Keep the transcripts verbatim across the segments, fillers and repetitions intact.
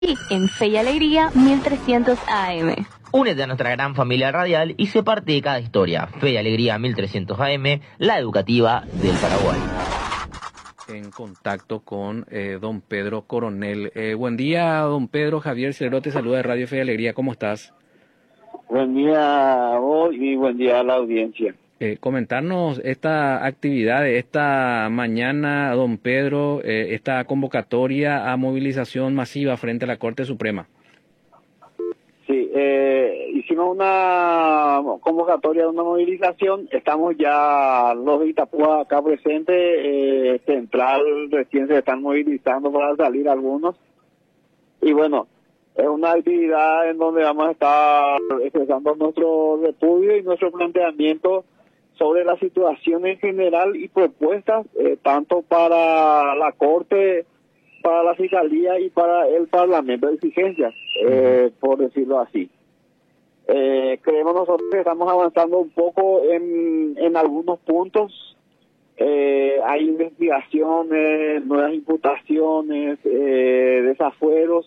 Y en Fe y Alegría mil trescientos A M. Únete a nuestra gran familia radial y sé parte de cada historia. Fe y Alegría mil trescientos A M, la educativa del Paraguay. En contacto con eh, don Pedro Coronel. Eh, buen día, don Pedro. Javier Cerro te saluda de Radio Fe y Alegría. ¿Cómo estás? Buen día a vos y buen día a la audiencia. Eh, comentarnos esta actividad de esta mañana, don Pedro, eh, esta convocatoria a movilización masiva frente a la Corte Suprema. Sí, eh, hicimos una convocatoria de una movilización. Estamos ya los de Itapúa acá presentes. Eh, Central recién se están movilizando para salir algunos. Y bueno, es una actividad en donde vamos a estar expresando nuestro repudio y nuestro planteamiento sobre la situación en general y propuestas eh, tanto para la Corte, para la Fiscalía y para el Parlamento de exigencias, eh, por decirlo así. Eh, creemos nosotros que estamos avanzando un poco en, en algunos puntos. Eh, hay investigaciones, nuevas imputaciones, eh, desafueros,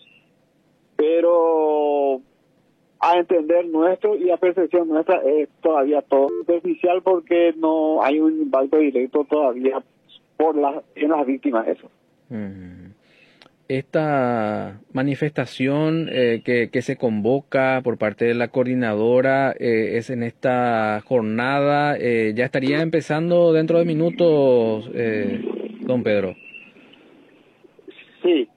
pero a entender nuestro y a percepción nuestra es todavía todo superficial porque no hay un impacto directo todavía por las en las víctimas eso. Esta manifestación eh, que, que se convoca por parte de la coordinadora eh, es en esta jornada, eh, ya estaría empezando dentro de minutos, eh, don Pedro. Sí.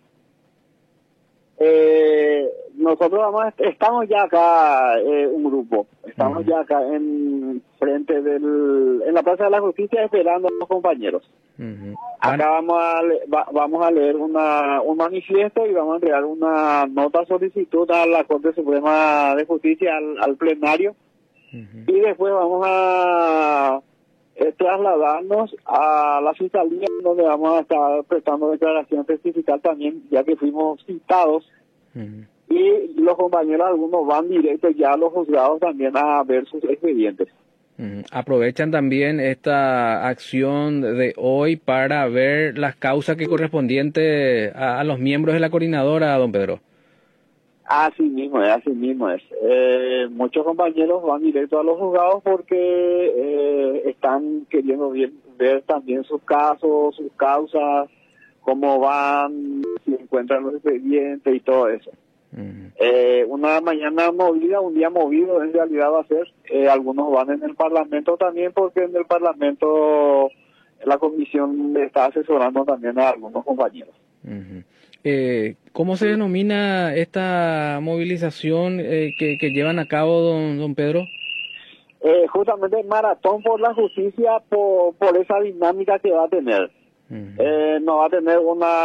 Eh, nosotros vamos, estamos ya acá, eh, un grupo, estamos uh-huh. ya acá en frente del, en la Plaza de la Justicia esperando a los compañeros. Uh-huh. Acá vamos a, va, vamos a leer una, un manifiesto y vamos a entregar una nota solicitud a la Corte Suprema de Justicia, al, al plenario, uh-huh. y después vamos a eh, trasladarnos a la Fiscalía, donde vamos a estar prestando declaración testifical también, ya que fuimos citados. Uh-huh. Y los compañeros, algunos van directos ya a los juzgados también a ver sus expedientes. Uh-huh. Aprovechan también esta acción de hoy para ver las causas que correspondientes a, a los miembros de la coordinadora, don Pedro. Así mismo es, así mismo es. Eh, muchos compañeros van directo a los juzgados porque eh, están queriendo ver, ver también sus casos, sus causas, cómo van, si encuentran los expedientes y todo eso. Uh-huh. Eh, una mañana movida, un día movido en realidad va a ser. Eh, algunos van en el Parlamento también porque en el Parlamento la comisión está asesorando también a algunos compañeros. Uh-huh. Eh, ¿Cómo se denomina esta movilización eh, que, que llevan a cabo, don, don Pedro? Eh, justamente Maratón por la Justicia, por, por esa dinámica que va a tener. Uh-huh. Eh, no va a tener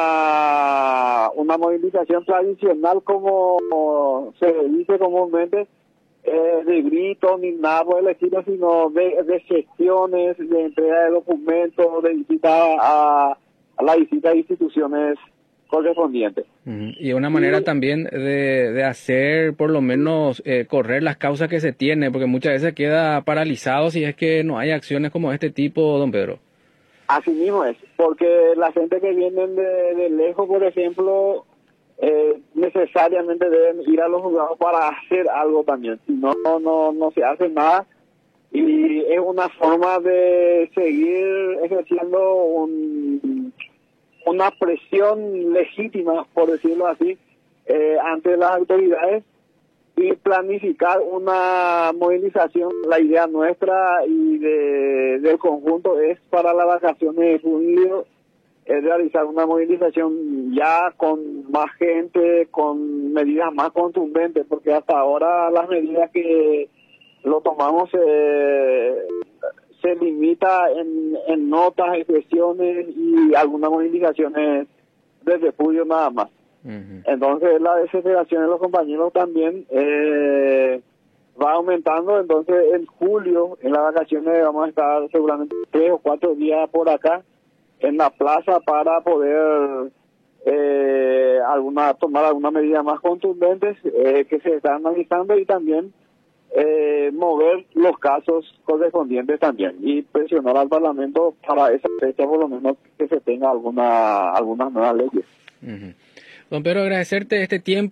una una movilización tradicional como se dice comúnmente, eh, de gritos ni nada por el estilo, sino de, de gestiones, de entrega de documentos, de visita a, a la visita a instituciones correspondientes. Uh-huh. Y una manera y, también de, de hacer por lo menos eh, correr las causas que se tienen, porque muchas veces queda paralizado si es que no hay acciones como este tipo, don Pedro. Así mismo es, porque la gente que viene de, de lejos, por ejemplo, eh, necesariamente deben ir a los juzgados para hacer algo también, si no, no, no se hace nada, y es una forma de seguir ejerciendo un, una presión legítima, por decirlo así, eh, ante las autoridades, y planificar una movilización. La idea nuestra y de, del conjunto es para las vacaciones de julio es realizar una movilización ya con más gente, con medidas más contundentes, porque hasta ahora las medidas que lo tomamos eh, se limita en, en notas, expresiones y algunas movilizaciones de repudio nada más. Uh-huh. Entonces la desesperación de los compañeros también eh, va aumentando. Entonces en julio, en las vacaciones, vamos a estar seguramente tres o cuatro días por acá en la plaza para poder eh, alguna tomar algunas medidas más contundentes eh, que se están analizando, y también eh, mover los casos correspondientes también y presionar al Parlamento para esa fecha por lo menos que se tenga alguna algunas nuevas leyes. Uh-huh. Don Pedro, agradecerte este tiempo.